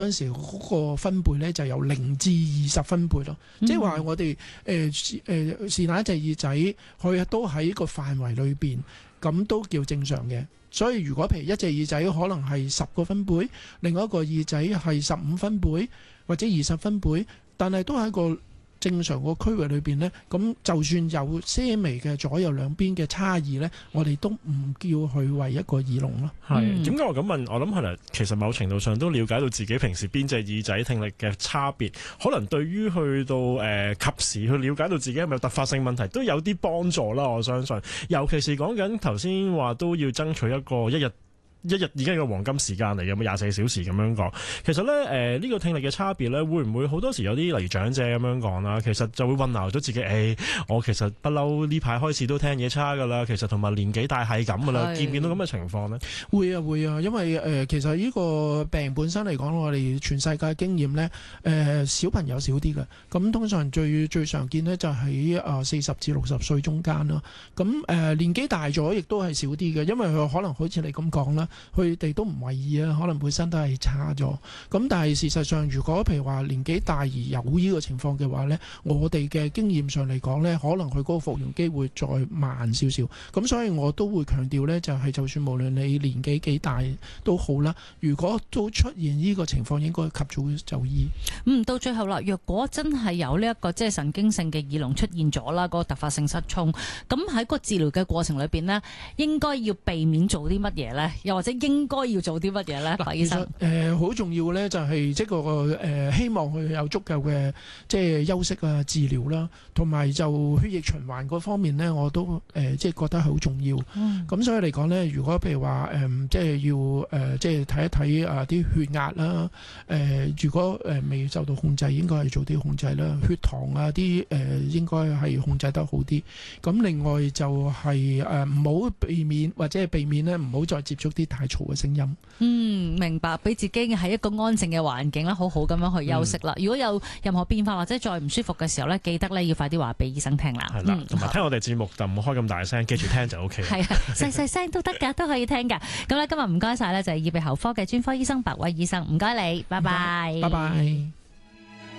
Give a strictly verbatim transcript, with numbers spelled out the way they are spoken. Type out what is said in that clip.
嗰陣時嗰個分貝咧就由零至二十分貝咯，嗯、即係話我哋誒誒是但一隻耳仔，佢都喺個範圍裏邊，咁都叫正常嘅。所以如果譬如一隻耳仔可能係十個分貝，另外一個耳仔係十五分貝或者二十分貝，但係都喺個正常個區域裏邊呢，咁就算有些微嘅左右兩邊嘅差異呢，我哋都唔叫佢為一個耳聾咯。 係點解我咁問？我諗係啦，其實某程度上都了解到自己平時邊隻耳仔聽力嘅差別，可能對於去到誒、呃、及時去了解到自己係咪有突發性問題，都有啲幫助啦。我相信，尤其是講緊頭先話都要爭取一個一日。一日已經係個黃金時間嚟嘅，冇廿四小時咁樣講。其實咧，誒、呃、呢、這個聽力嘅差別咧，會唔會好多時有啲例如長者咁樣講啦？其實就會混淆咗自己。誒、哎，我其實不嬲呢排開始都聽嘢差㗎啦。其實同埋年紀大係咁㗎啦。見唔見到咁嘅情況呢？ 會啊會啊，因為誒、呃、其實呢個病本身嚟講，我哋全世界經驗咧，誒、呃、小朋友少啲嘅。咁通常最最常見咧就喺啊四十至六十歲中間啦。咁誒、呃、年紀大咗，亦都係少啲嘅，因為佢可能好似你咁講啦。佢哋都唔為意啊，可能本身都係差咗。咁但係事實上，如果譬如話年紀大而有呢個情況嘅話呢，我哋嘅經驗上嚟講呢，可能佢嗰個復原機會再慢少少。咁所以我都會強調呢，就係就算無論你年紀幾大都好啦，如果都出現呢個情況，應該及早就醫。 嗯，到最後啦，若果真係有呢一個即係神經性嘅耳聾出現咗啦，嗰個突發性失聰，咁喺個治療嘅過程裏邊呢，應該要避免做啲乜嘢呢？又或者應該要做啲乜嘢咧？白醫生， 誒好、呃、重要咧，就係即係個誒希望佢有足夠嘅即係休息啊、治療啦，同埋就血液循環嗰方面咧，我都誒、呃、即係覺得係好重要。咁、嗯、所以嚟講咧，如果譬如話誒、呃、即係要誒、呃、即係睇一睇啊啲血壓啦，誒、呃、如果誒未受到控制，應該係做啲控制啦。血糖啊啲誒應該係控制得好啲。咁另外就係誒唔好避免或者係避免咧，唔好再接觸啲太嘈嘅聲音。 嗯，明白，俾自己喺一個安靜嘅環境啦，好好咁樣去休息啦。嗯、如果有任何變化或者再唔舒服嘅時候咧，記得咧要快啲話俾醫生聽啦。 係啦，同埋、嗯、聽我哋節目就唔好開咁大聲，記住聽就 O K。係啊， 細細聲都得㗎，都可以聽㗎。咁咧今日唔該晒咧，就係耳鼻喉科嘅專科醫生白偉醫生，唔該你，拜拜， 拜拜。